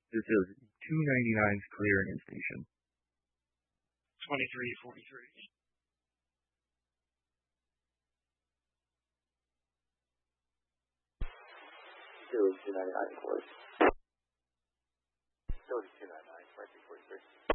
This is 299's clearing station. 2343. Still 299, of course. Still 299, 2343.